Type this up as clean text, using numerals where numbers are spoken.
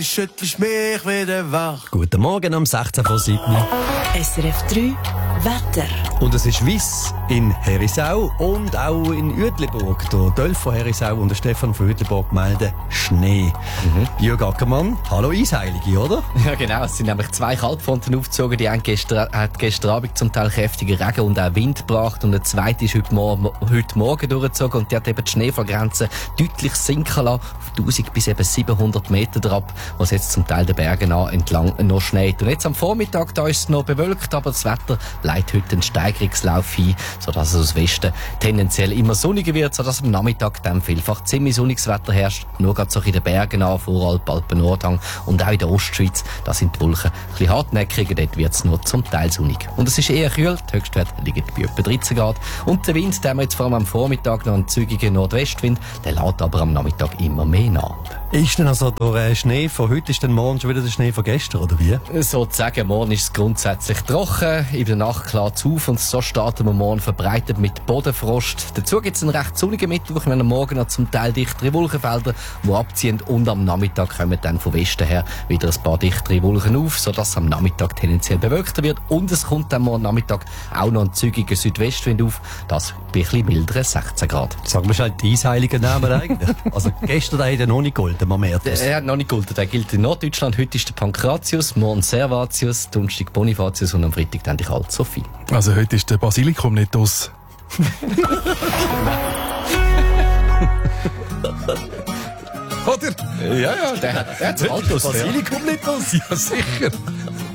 Schüttelst mich wieder wach. Guten Morgen am 16. von Sydney. SRF 3 Wetter. Und es ist weiss in Herisau und auch in Uetliburg. Der Dolf von Herisau und der Stefan von Uetliburg melden Schnee. Jürg Ackermann, hallo Eisheilige, oder? Ja genau, es sind nämlich 2 Kaltfronten aufgezogen, die haben gestern Abend zum Teil kräftigen Regen und auch Wind gebracht und eine zweite ist heute Morgen durchgezogen und die hat eben die Schneefallgrenze deutlich sinken lassen auf 1000 bis eben 700 Meter drauf, was jetzt zum Teil den Bergen entlang noch schneit. Und jetzt am Vormittag, da ist es noch bewölkt, aber das Wetter leitet heute einen Steigerungslauf ein, sodass es aus Westen tendenziell immer sonniger wird, sodass am Nachmittag dann vielfach ziemlich sonniges Wetter herrscht. Nur gerade so in den Bergen Voralp, Alpen-Nordhang und auch in der Ostschweiz, da sind die Wolken ein bisschen hartnäckiger, dort wird es nur zum Teil sonnig. Und es ist eher kühl, die Höchstwerte liegen bei etwa 13 Grad. Und der Wind, der haben wir jetzt vor allem am Vormittag noch einen zügigen Nordwestwind, der lässt aber am Nachmittag immer mehr nach. Ist denn also der Schnee von heute, ist dann morgen schon wieder der Schnee von gestern, oder wie? Sozusagen, morgen ist es grundsätzlich trocken, in der Nacht klar zu und so starten wir morgen verbreitet mit Bodenfrost. Dazu gibt es einen recht sonnigen Mittwoch, wir haben am Morgen noch zum Teil dichtere Wolkenfelder, die abziehen und am Nachmittag kommen dann von Westen her wieder ein paar dichtere Wolken auf, sodass es am Nachmittag tendenziell bewölkter wird und es kommt dann morgen Nachmittag auch noch ein zügiger Südwestwind auf, das bei ein bisschen milderen 16 Grad. Sagen wir schon die Eisheiligen Namen eigentlich. Also gestern hat er noch nicht golden, man merkt es. Er hat noch nicht gegolten, der gilt in Norddeutschland. Heute ist der Pankratius, morgen Servatius, Donnerstag Bonifatius und am Freitag dann die Alt-Sophie. Also heute ist der Basilikum nicht aus. Oder? Ja, der hat das Altus. Basilikum nicht aus? Ja, sicher.